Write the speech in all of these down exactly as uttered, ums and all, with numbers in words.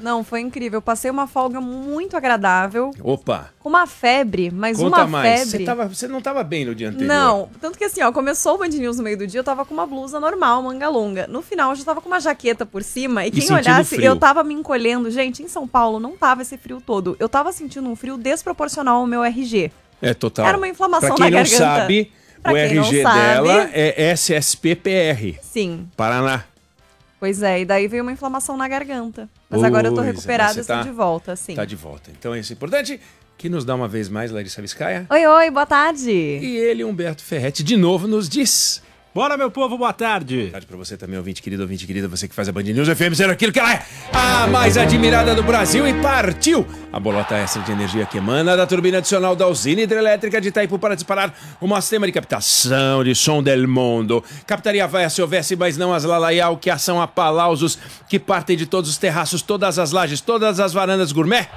Não, foi incrível. Eu passei uma folga muito agradável. Opa! Com uma febre, mas Conta uma mais. febre... Você, tava, você não estava bem no dia anterior? Não, tanto que assim, ó, começou o Band News no meio do dia, eu tava com uma blusa normal, manga longa. No final, eu já tava com uma jaqueta por cima e, e quem olhasse, frio. eu tava me encolhendo. Gente, em São Paulo não tava esse frio todo. Eu tava sentindo um frio desproporcional ao meu R G. É, total. Era uma inflamação pra quem na não garganta. Sabe, pra o quem R G não sabe, dela é S S P P R. Sim. Paraná. Pois é, e daí veio uma inflamação na garganta. Mas pois agora eu tô recuperada e estou tá, de volta, sim. Tá de volta. Então é isso importante, que nos dá uma vez mais Larissa Viscaia. Oi, oi, boa tarde. E ele, Humberto Ferretti, de novo nos diz... Bora, meu povo, boa tarde. Boa tarde pra você também, ouvinte querido, ouvinte querida, você que faz a Band News F M sendo aquilo que ela é, a mais admirada do Brasil, e partiu a bolota extra de energia que emana da turbina adicional da usina hidrelétrica de Itaipu para disparar o maior sistema de captação de som del mundo. Captaria vai se houvesse, mas não as lalaial, que são aplausos que partem de todos os terraços, todas as lajes, todas as varandas gourmet.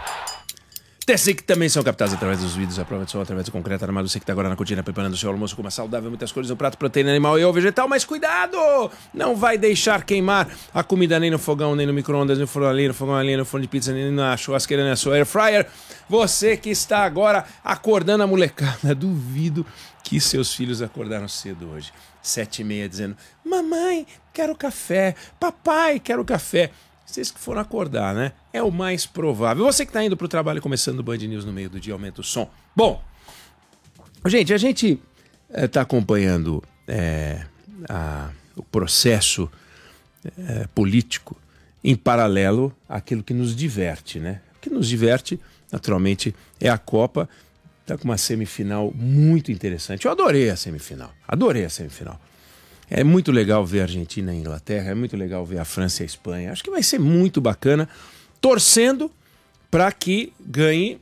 Teci que também são captados através dos vídeos, a prova de som, através do concreto armado. Você que está agora na cozinha preparando o seu almoço com uma saudável, muitas cores, um prato, proteína animal e ou vegetal. Mas cuidado! Não vai deixar queimar a comida nem no fogão, nem no micro-ondas, nem no forno ali, no fogão ali, no forno de pizza, nem na churrasqueira, nem na sua air fryer. Você que está agora acordando a molecada, duvido que seus filhos acordaram cedo hoje. Sete e meia dizendo, mamãe, quero café, papai, quero café. Vocês que foram acordar, né? É o mais provável. Você que está indo para o trabalho começando o Band News no meio do dia, aumenta o som. Bom, gente, a gente está é, acompanhando é, a, o processo é, político em paralelo àquilo que nos diverte, né? O que nos diverte, naturalmente, é a Copa. Está com uma semifinal muito interessante. Eu adorei a semifinal. Adorei a semifinal. É muito legal ver a Argentina e a Inglaterra, é muito legal ver a França e a Espanha. Acho que vai ser muito bacana, torcendo para que ganhe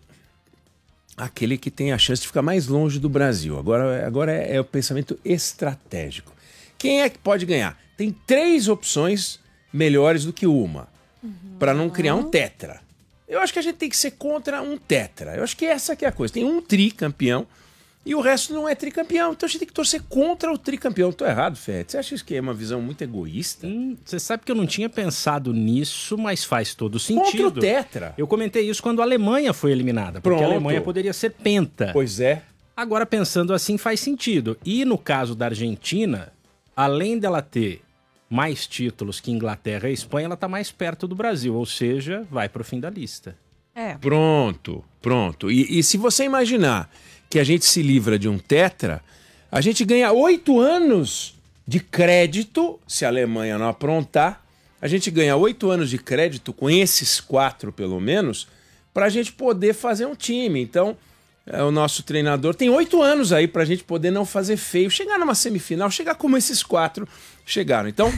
aquele que tem a chance de ficar mais longe do Brasil. Agora, agora é, é o pensamento estratégico. Quem é que pode ganhar? Tem três opções melhores do que uma, uhum. para não criar um tetra. Eu acho que a gente tem que ser contra um tetra. Eu acho que essa que é a coisa. Tem um tricampeão, e o resto não é tricampeão. Então a gente tem que torcer contra o tricampeão. Estou errado, Fede? Você acha isso que é uma visão muito egoísta? Hum, você sabe que eu não tinha pensado nisso, mas faz todo sentido. Contra o tetra. Eu comentei isso quando a Alemanha foi eliminada. Porque Pronto. a Alemanha poderia ser penta. Pois é. Agora, pensando assim, faz sentido. E no caso da Argentina, além dela ter mais títulos que Inglaterra e Espanha, ela está mais perto do Brasil. Ou seja, vai para o fim da lista. É. Pronto, pronto. E, e se você imaginar que a gente se livra de um tetra, a gente ganha oito anos de crédito, se a Alemanha não aprontar, a gente ganha oito anos de crédito com esses quatro, pelo menos, para a gente poder fazer um time. Então, é, o nosso treinador tem oito anos aí para a gente poder não fazer feio, chegar numa semifinal, chegar como esses quatro chegaram. Então,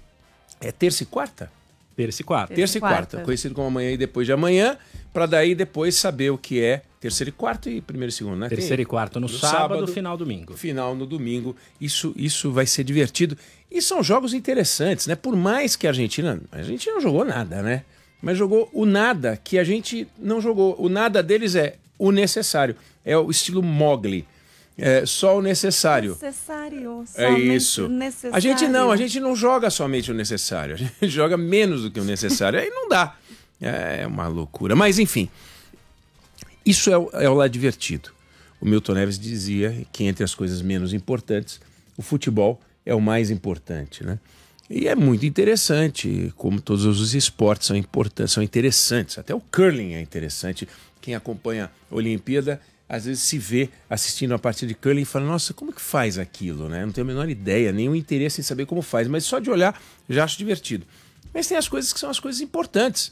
é terça e quarta? Terça e quarta. Terça e quarta, quarta. Conhecido como amanhã e depois de amanhã, para daí depois saber o que é terceiro e quarto e primeiro e segundo, né? Terceiro e quarto no, no sábado, sábado, final domingo. Final no domingo. Isso, isso vai ser divertido. E são jogos interessantes, né? Por mais que a Argentina... A Argentina não jogou nada, né? Mas jogou o nada que a gente não jogou. O nada deles é o necessário. É o estilo Mogli. É só o necessário. Necessário. É isso. Necessário. A gente não, a gente não joga somente o necessário. A gente joga menos do que o necessário. Aí não dá. É uma loucura. Mas, enfim... Isso é o, é o lado divertido. O Milton Neves dizia que entre as coisas menos importantes, o futebol é o mais importante, né? E é muito interessante, como todos os esportes são importantes, são interessantes. Até o curling é interessante. Quem acompanha a Olimpíada, às vezes se vê assistindo a partida de curling e fala, nossa, como que faz aquilo, né? Não tenho a menor ideia, nenhum interesse em saber como faz, mas só de olhar já acho divertido. Mas tem as coisas que são as coisas importantes.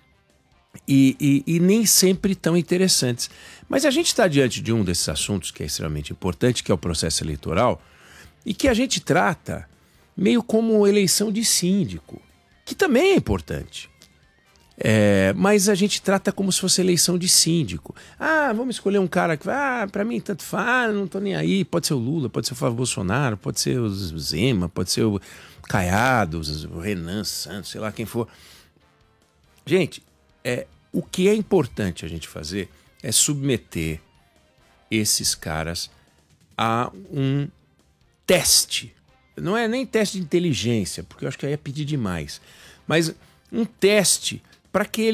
E, e, e nem sempre tão interessantes. Mas a gente está diante de um desses assuntos que é extremamente importante, que é o processo eleitoral, e que a gente trata meio como eleição de síndico, que também é importante. É, mas a gente trata como se fosse eleição de síndico. Ah, vamos escolher um cara que vai, ah, para mim tanto faz, não tô nem aí. Pode ser o Lula, pode ser o Flávio Bolsonaro, pode ser o Zema, pode ser o Caiado, o Renan Santos, sei lá quem for. Gente, É, o que é importante a gente fazer é submeter esses caras a um teste. Não é nem teste de inteligência, porque eu acho que aí é pedir demais. Mas um teste para que